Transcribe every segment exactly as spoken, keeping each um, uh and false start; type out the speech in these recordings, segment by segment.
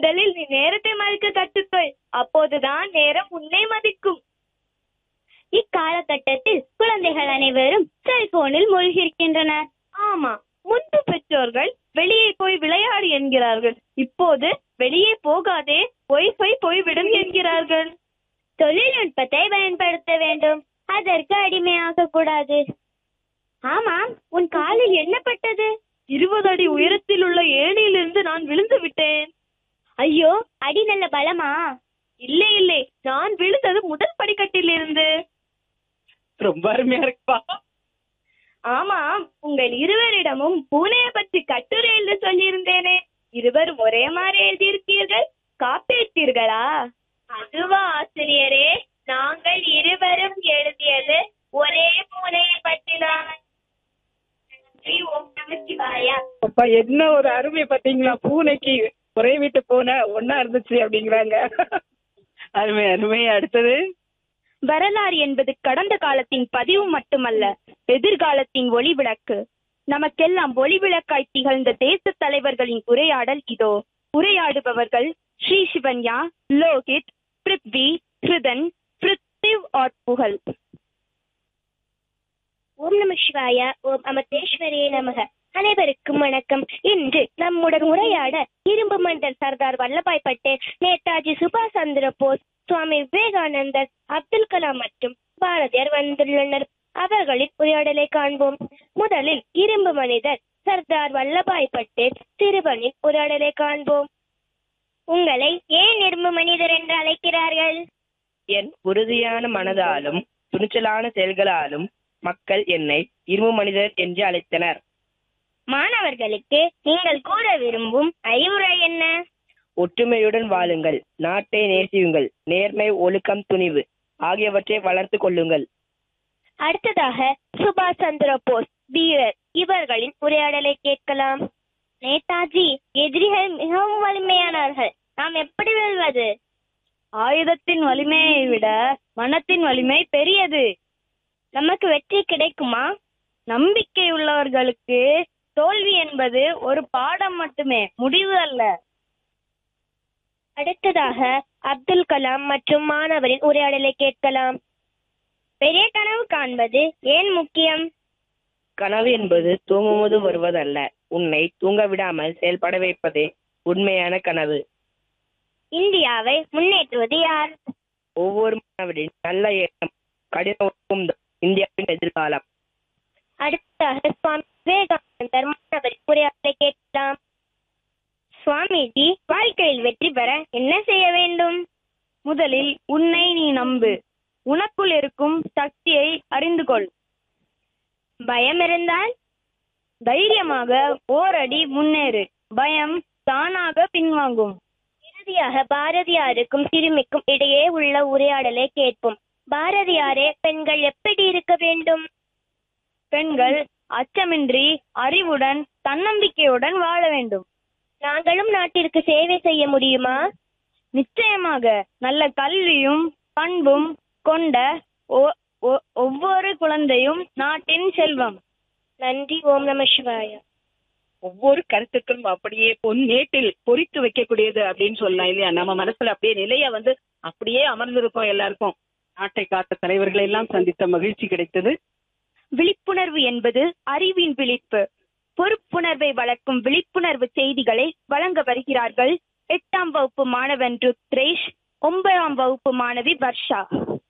முதலில் நீ நேரத்தை மதிக்க கற்றுக்கொள். அப்போதுதான் நேரம் உன்னை மதிக்கும். இக்காலகட்டத்தில் குழந்தைகள் அனைவரும் செல்போனில் மூழ்கியிருக்கின்றனர். ஆமா, முன்பு பெற்றோர்கள் வெளியே போய் விளையாடு என்கிறார்கள். இப்போது வெளியே போகாதே, ஒய்ஃபை போய்விடும் என்கிறார்கள். தொழில்நுட்பத்தை பயன்படுத்த வேண்டும், அதற்கு அடிமையாக கூடாது. ஆமாம், உன் காலில் என்ன பட்டது? இருபது அடி உயரத்தில் உள்ள ஏணியிலிருந்து நான் விழுந்து விட்டேன். ஐயோ, அடி நல்ல பலமா? இல்லை இல்லை, நான் விழுந்தது முதல் படிக்கட்டில் இருந்து. ரொம்ப அருமையா இருக்குப்பா. ஆமாம், உங்கள் இருவரிடமும் பூனையை பற்றி கட்டுரை எழுத சொல்லியிருந்தேனே, இருவரும் ஒரே மாதிரி எழுதியிருக்கீர்கள். காப்பிட்டீர்களா? அதுவா ஆசிரியரே, நாங்கள் இருவரும் எழுதியது ஒரே பூனையை பற்றி தான். அப்பா, என்ன ஒரு அருமை பாத்தீங்களா? பூனைக்கு ஒரே வீட்டு பூனை ஒன்னா இருந்துச்சு அப்படிங்கிறாங்க. அருமை அருமை. அடுத்தது, வரலாறு என்பது கடந்த காலத்தின் பதிவு மட்டுமல்ல, எதிர்காலத்தின் ஒளிவிளக்கு. நமக்கெல்லாம் ஒளிவிளக்காய் திகழ்ந்த தேச தலைவர்களின் உரையாடல் இதோ. உரையாடுபவர்கள் ஸ்ரீ சிவன்யா, லோகித், பிருத்வி, ஹிருதன், பிருத்திவ் ஆர் புகழ். ஓம் நம சிவாய. ஓம் அமர்தேஸ்வரியே நமக. அனைவருக்கும் வணக்கம். இன்று நம்முடன் உரையாட இரும்பு மண்டல் சர்தார் வல்லபாய் பட்டேல், நேதாஜி சுபாஷ் சந்திர போஸ், சுவாமி விவேகானந்தர், அப்துல் கலாம் மற்றும் பாரதியார் வந்துள்ளனர். அவர்களின் உரையாடலை காண்போம். முதலில் இரும்பு மனிதர் சர்தார் வல்லபாய் பட்டேல் சிறுவனின் உரையாடலை காண்போம். உங்களை ஏன் இரும்பு மனிதர் என்று அழைக்கிறார்கள்? என் உறுதியான மனதாலும் துணிச்சலான செயல்களாலும் மக்கள் என்னை இரும்பு மனிதர் என்று அழைத்தனர். மாணவர்களுக்கு நீங்கள் கூற விரும்பும் அறிவுரை என்ன? ஒற்றுமையுடன் வாழுங்கள், நாட்டை நேசியுங்கள், நேர்மை, ஒழுக்கம், துணிவு ஆகியவற்றை வளர்த்து கொள்ளுங்கள். அடுத்ததாக சுபாஷ் சந்திர போஸ் வீரர், இவர்களின் உரையாடலை கேட்கலாம். நேதாஜி, எதிரிகள் மிகவும் வலிமையானவர்கள், நாம் எப்படி வெல்வது? ஆயுதத்தின் வலிமையை விட மனத்தின் வலிமை பெரியது. நமக்கு வெற்றி கிடைக்குமா? நம்பிக்கை உள்ளவர்களுக்கு தோல்வி என்பது ஒரு பாடம் மட்டுமே, முடிவு அல்ல. அடுத்ததாக அப்துல் கலாம் மற்றும் மாணவரின் உரையாடலை கேட்கலாம். பெரிய கனவு காண்பது ஏன் முக்கியம்? கனவு என்பது தூங்கும்போது வருவதல்ல, உன்னை தூங்க விடாமல் செயல்பட வைப்பதே உண்மையான கனவு. இந்தியாவை முன்னேற்றுவது யார்? ஒவ்வொரு மாணவரின் நல்ல எண்ணம், கடின உழைப்பும் தான் இந்தியாவின் எதிர்காலம். அடுத்ததாக சுவாமி விவேகானந்தர் மாணவரின் உரையாடலை கேட்கலாம். சுவாமிஜி, வாழ்க்கையில் வெற்றி பெற என்ன செய்ய வேண்டும்? முதலில் உன்னை நீ நம்பு, உனக்குள் இருக்கும் சக்தியை அறிந்து கொள். பயம் இருந்தால் தைரியமாக ஓரடி முன்னேறு, பயம் தானாக பின்வாங்கும். இறுதியாக பாரதியாருக்கும் சிறுமிக்கும் இடையே உள்ள உரையாடலை கேட்போம். பாரதியாரே, பெண்கள் எப்படி இருக்க வேண்டும்? பெண்கள் அச்சமின்றி அறிவுடன் தன்னம்பிக்கையுடன் வாழ வேண்டும். நாங்களும் நாட்டிற்கு சேவை செய்ய முடியுமா? நிச்சயமாக. நல்ல கல்வியும் பண்பும் கொண்ட ஒவ்வொரு குழந்தையும் நாட்டின் செல்வம். நன்றி. ஓம் நம சிவாய. ஒவ்வொரு கருத்துக்களும் அப்படியே பொன்னேட்டில் பொறித்து வைக்கக்கூடியது அப்படின்னு சொல்லலாம் இல்லையா? நம்ம மனசுல அப்படியே நிலைய வந்து அப்படியே அமர்ந்திருக்கோம். எல்லாருக்கும் நாட்டை காத்த தலைவர்களை எல்லாம் சந்தித்த மகிழ்ச்சி கிடைத்தது. விழிப்புணர்வு என்பது அறிவின் விழிப்பு. பொறுப்புணர்வை வளர்க்கும் விழிப்புணர்வு செய்திகளை வழங்க வருகிறார்கள் எட்டாம் வகுப்பு மாணவன் ருத்ரேஷ், ஒன்பதாம் வகுப்பு மாணவி வர்ஷா.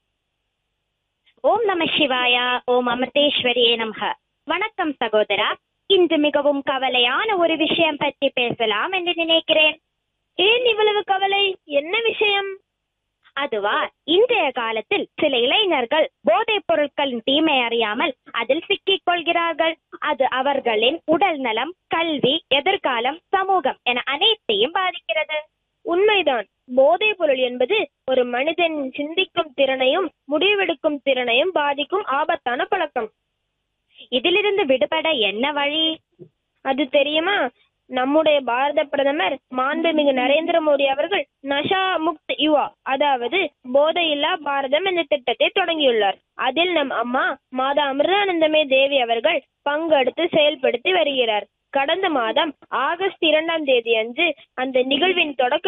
ஓம் நம சிவாயா. ஓம் அமர்தேஸ்வரியே நமக. வணக்கம் சகோதரா. இன்று மிகவும் கவலையான ஒரு விஷயம் பற்றி பேசலாம் என்று நினைக்கிறேன். ஏன் இவ்வளவு கவலை? என்ன விஷயம்? அதுவா, இன்றைய காலத்தில் சில இளைஞர்கள் போதைப் பொருட்களின் தீமை அறியாமல் அதில் சிக்கிக் கொள்கிறார்கள். அது அவர்களின் உடல் நலம், கல்வி, எதிர்காலம், சமூகம் என அனைத்தையும் பாதிக்கிறது. உண்மைதான். போதைப் பொருள் என்பது ஒரு மனிதன் சிந்திக்கும் திறனையும் முடிவெடுக்கும் திறனையும் பாதிக்கும் ஆபத்தான பழக்கம். இதிலிருந்து விடுபட என்ன வழி? அது தெரியுமா? நம்முடைய பாரத பிரதமர் மாண்புமிகு நரேந்திர மோடி அவர்கள் நஷா முக்த் யுவா, அதாவது போதையில்லா பாரதம் என்ற திட்டத்தை தொடங்கியுள்ளார். அதில் நம் அம்மா மாதா அமிர்தானந்தமே தேவி அவர்கள் பங்கெடுத்து செயல்படுத்தி வருகிறார். கடந்த மாதம் ஆகஸ்ட் இரண்டாம் தேதி அன்று அந்த நிகழ்வின் தொடக்க